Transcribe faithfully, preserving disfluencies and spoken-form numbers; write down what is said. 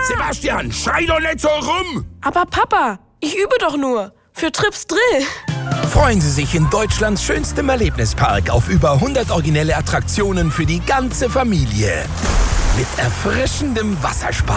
Sebastian, schrei doch nicht so rum! Aber Papa, ich übe doch nur. Für Trips Drill. Freuen Sie sich in Deutschlands schönstem Erlebnispark auf über hundert originelle Attraktionen für die ganze Familie. Mit erfrischendem Wassersport.